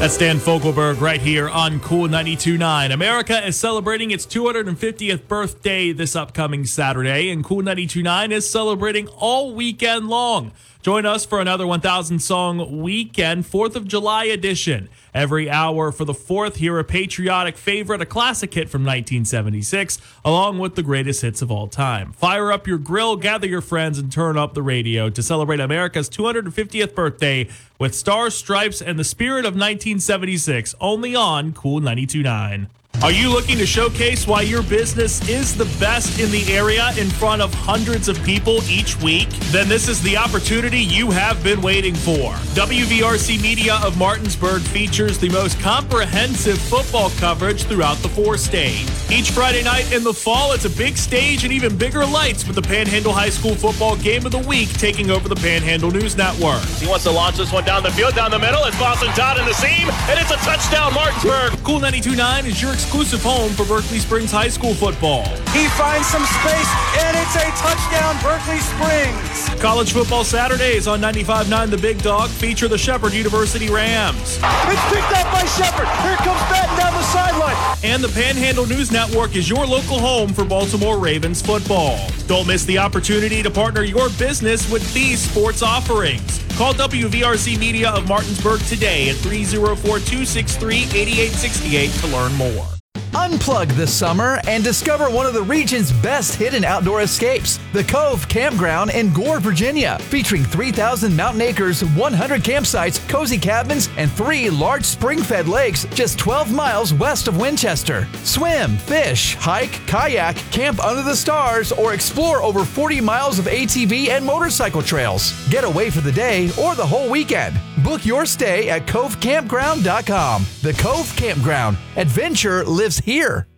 That's Dan Fogelberg right here on Cool 92.9. America is celebrating its 250th birthday this upcoming Saturday, and Cool 92.9 is celebrating all weekend long. Join us for another 1,000 song weekend, 4th of July edition. Every hour for the 4th, hear a patriotic favorite, a classic hit from 1976, along with the greatest hits of all time. Fire up your grill, gather your friends, and turn up the radio to celebrate America's 250th birthday with Stars, Stripes, and the spirit of 1976, only on Cool 92.9. Are you looking to showcase why your business is the best in the area in front of hundreds of people each week? Then this is the opportunity you have been waiting for. WVRC Media of Martinsburg features the most comprehensive football coverage throughout the 4 states. Each Friday night in the fall, it's a big stage and even bigger lights with the Panhandle High School football game of the week taking over the Panhandle News Network. He wants to launch this one down the field, down the middle. It's Boston Todd in the seam, and it's a touchdown, Martinsburg. Cool 92.9 is your exclusive home for Berkeley Springs High School football. He finds some space, and it's a touchdown, Berkeley Springs. College football Saturdays on 95.9 The Big Dog feature the Shepherd University Rams. It's picked up by Shepherd. Here comes Batten down the sideline. And the Panhandle News Network is your local home for Baltimore Ravens football. Don't miss the opportunity to partner your business with these sports offerings. Call WVRC Media of Martinsburg today at 304-263-8868 to learn more. Unplug this summer and discover one of the region's best hidden outdoor escapes, the Cove Campground in Gore, Virginia, featuring 3,000 mountain acres, 100 campsites, cozy cabins, and 3 large spring-fed lakes just 12 miles west of Winchester. Swim, fish, hike, kayak, camp under the stars, or explore over 40 miles of ATV and motorcycle trails. Get away for the day or the whole weekend. Book your stay at covecampground.com. The Cove Campground. Adventure lives here.